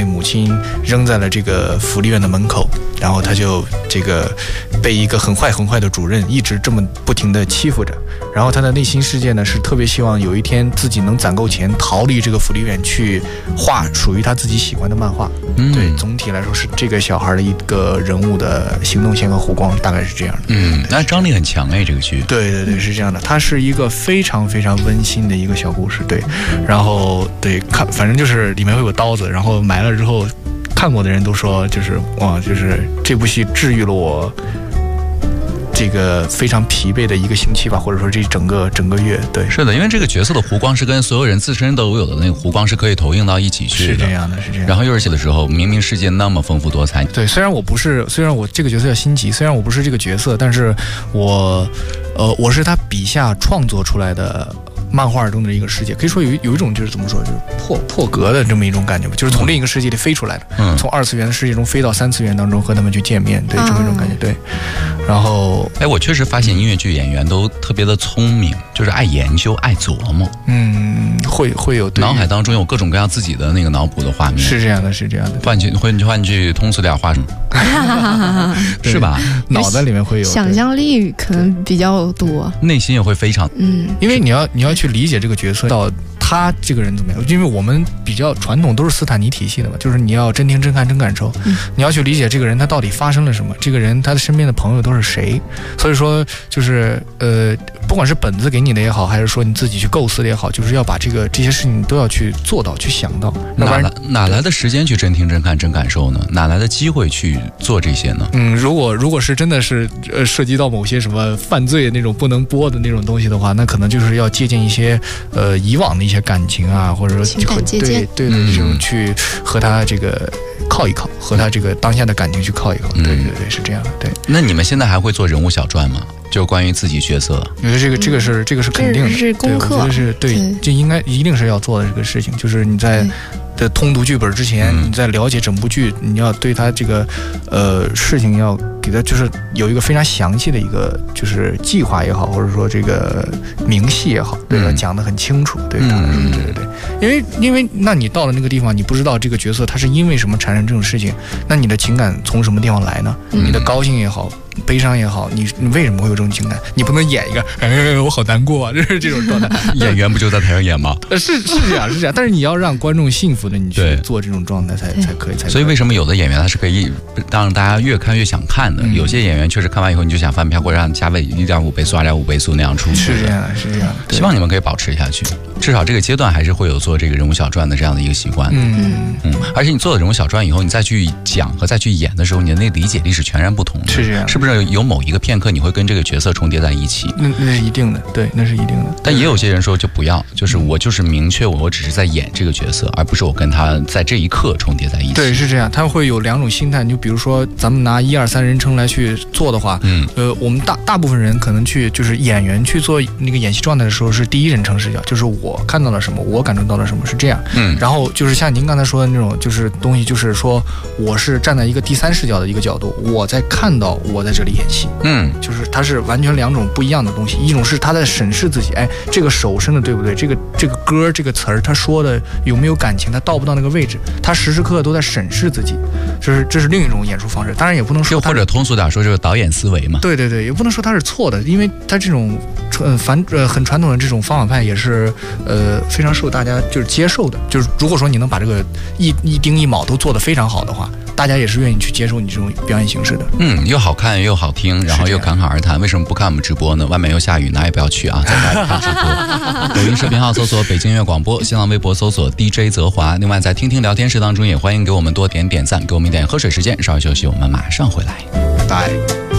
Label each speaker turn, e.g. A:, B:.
A: 被母亲扔在了这个福利院的门口，然后他就这个被一个很坏的主任一直这么不停的欺负着，然后他的内心世界呢是特别希望有一天自己能攒够钱逃离这个福利院，去画属于他自己喜欢的漫画。对，总体来说是这个小孩的一个人物的行动线和弧光大概是这样的。
B: 那张力很强哎，这个剧。
A: 对，是这样的，它是一个非常非常温馨的一个小故事。对，然后对看，反正就是里面会有刀子，然后埋了之后，看过的人都说就是哇，就是这部戏治愈了我这个非常疲惫的一个星期吧，或者说这整个月。对，
B: 是的，因为这个角色的弧光是跟所有人自身都有的那个弧光是可以投影到一起去的。
A: 是这样的。
B: 然后幼儿戏的时候，明明世界那么丰富多彩。
A: 对，虽然我这个角色叫辛吉，虽然我不是这个角色，但是我是他笔下创作出来的漫画中的一个世界，可以说有一种就是怎么说，就是破格的这么一种感觉吧，就是从另一个世界里飞出来的，从二次元的世界中飞到三次元当中和他们去见面，对，这么一种感觉。对，然后
B: 我确实发现音乐剧演员都特别的聪明，就是爱研究爱琢磨。
A: 会有
B: 脑海当中有各种各样自己的那个脑补的画面。
A: 是这样的。
B: 换句通俗点话，是吧？
A: 脑袋里面会有
C: 想象力可能比较多，
B: 内心也会非常
A: 因为你要去理解这个角色到他这个人怎么样，因为我们比较传统都是斯坦尼体系的嘛，就是你要真听真看真感受，你要去理解这个人他到底发生了什么，这个人他的身边的朋友都是谁，所以说就是不管是本子给你的也好，还是说你自己去构思的也好，就是要把这些事情都要去做到去想到。
B: 哪来的时间去真听真看真感受呢？哪来的机会去做这些呢？
A: 如果是真的是涉及到某些什么犯罪那种不能播的那种东西的话，那可能就是要借鉴一些以往的一些感情啊，或者说
C: 情感借鉴，
A: 对这种去和他这个靠一靠，和他这个当下的感情去靠一靠。对，是这样的。对，
B: 那你们现在还会做人物小传吗？就关于自己角色，
A: 我觉得这个是肯定的，
C: 是功课，
A: 我觉得是对，这一定是要做的这个事情，就是你在的通读剧本之前，你在了解整部剧，你要对他这个事情要给他就是有一个非常详细的一个就是计划也好，或者说这个明细也好，对吧？讲得很清楚，对他来说，对，因为那你到了那个地方，你不知道这个角色他是因为什么产生这种事情，那你的情感从什么地方来呢？你的高兴也好，悲伤也好，你为什么会有这种情感？你不能演一个我好难过啊，就是这种状态。
B: 演员不就在台上演吗？
A: 是这样，但是你要让观众幸福的，你去做这种状态才可以。
B: 所以为什么有的演员他是可以让大家越看越想看的？有些演员确实看完以后你就想翻票，或者让加倍1.5倍速、2.5倍速那样出。
A: 是这样的。
B: 希望你们可以保持下去，至少这个阶段还是会有做这个人物小传的这样的一个习惯。而且你做了人物小传以后，你再去讲和再去演的时候，你的那理解力是全然不同的。
A: 是这样，
B: 是不是有某一个片刻你会跟这个角色重叠在一起？
A: 那是一定的，对，那是一定的。
B: 但也有些人说就不要，就是我就是明确我只是在演这个角色，而不是我跟他在这一刻重叠在一起。
A: 对，是这样。他会有两种心态，就比如说咱们拿1、2、3人称来去做的话，我们大部分人可能去就是演员去做那个演戏状态的时候是第一人称视角，就是我看到了什么，我感受到了什么，是这样。然后就是像您刚才说的那种就是东西，就是说我是站在一个第三视角的一个角度，我在看到我在这里演戏。就是它是完全两种不一样的东西，一种是他在审视自己，这个手伸的对不对，这个歌这个词儿他说的有没有感情，他到不到那个位置，他时时刻刻都在审视自己，这是另一种演出方式。当然也不能说
B: 或者通俗点说就是导演思维嘛。
A: 对，也不能说他是错的，因为他这种很传统的这种方法派也是非常受大家就是接受的，就是如果说你能把这个一丁一卯都做得非常好的话，大家也是愿意去接受你这种表演形式的。
B: 又好看又好听，然后又侃侃而谈。为什么不看我们直播呢？外面又下雨，哪也不要去啊，在家看直播。抖音视频号搜索北京音乐广播，新浪微博搜索 DJ 泽华。另外在听听聊天室当中也欢迎给我们多点赞，给我们一点喝水时间。稍微休息，我们马上回来。
A: 拜。